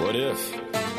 What if?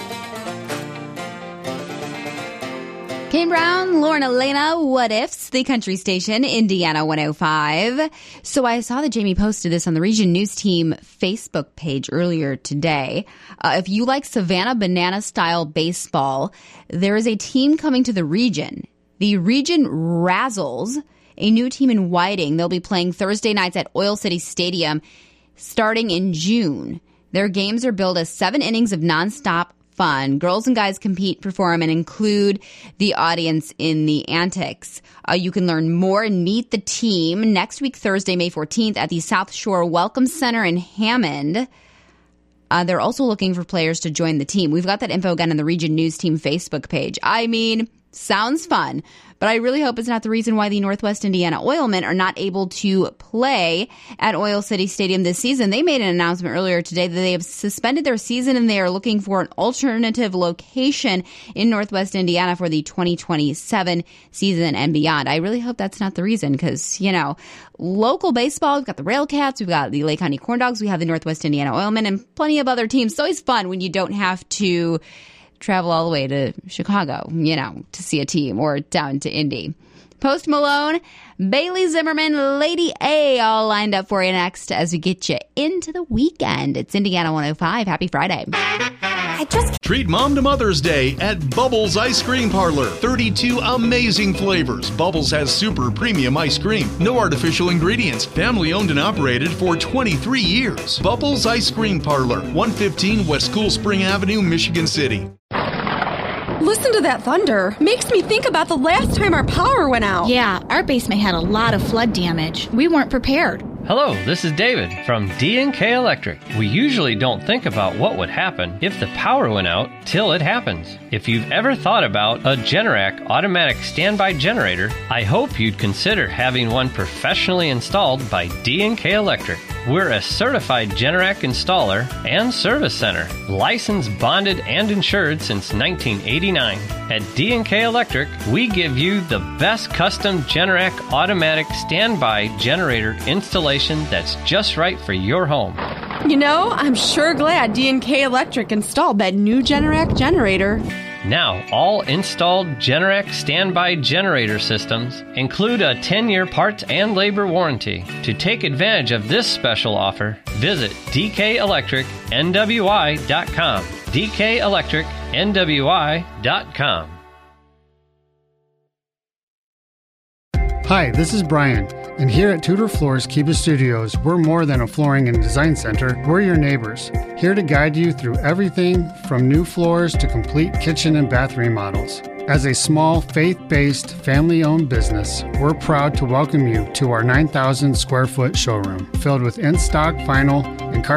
Kane Brown, Lauren Elena, What Ifs, the country station, Indiana 105. So I saw that Jamie posted this on the Region News Team Facebook page earlier today. If you like Savannah Banana-style baseball, there is a team coming to the region. The Region Razzles, a new team in Whiting. They'll be playing Thursday nights at Oil City Stadium starting in June. Their games are billed as 7 innings of nonstop fun. Girls and guys compete, perform, and include the audience in the antics. You can learn more and meet the team next week, Thursday, May 14th, at the South Shore Welcome Center in Hammond. They're also looking for players to join the team. We've got that info again on the Region News Team Facebook page. I mean, sounds fun, but I really hope it's not the reason why the Northwest Indiana Oilmen are not able to play at Oil City Stadium this season. They made an announcement earlier today that they have suspended their season and they are looking for an alternative location in Northwest Indiana for the 2027 season and beyond. I really hope that's not the reason because, you know, local baseball, we've got the Railcats, we've got the Lake County Corn Dogs, we have the Northwest Indiana Oilmen, and plenty of other teams. It's always fun when you don't have to travel all the way to Chicago, you know, to see a team or down to Indy. Post Malone, Bailey Zimmerman, Lady A, all lined up for you next as we get you into the weekend. It's Indiana 105. Happy Friday. Treat Mom to Mother's Day at Bubbles Ice Cream Parlor. 32 amazing flavors. Bubbles has super premium ice cream. No artificial ingredients. Family owned and operated for 23 years. Bubbles Ice Cream Parlor, 115 West Cool Spring Avenue, Michigan City. Listen to that thunder. Makes me think about the last time our power went out. Yeah, our basement had a lot of flood damage. We weren't prepared. Hello, this is David from D&K Electric. We usually don't think about what would happen if the power went out till it happens. If you've ever thought about a Generac automatic standby generator, I hope you'd consider having one professionally installed by D&K Electric. We're a certified Generac installer and service center, licensed, bonded, and insured since 1989. At D&K Electric, we give you the best custom Generac automatic standby generator installation that's just right for your home. You know, I'm sure glad D&K Electric installed that new Generac generator. Now, all installed Generac standby generator systems include a 10-year parts and labor warranty. To take advantage of this special offer, visit dkelectricnwi.com. dkelectricnwi.com. Hi, this is Brian, and here at Tudor Floors Kiva Studios, we're more than a flooring and design center. We're your neighbors, here to guide you through everything from new floors to complete kitchen and bath remodels. As a small, faith-based, family-owned business, we're proud to welcome you to our 9,000 square foot showroom filled with in-stock vinyl and carpet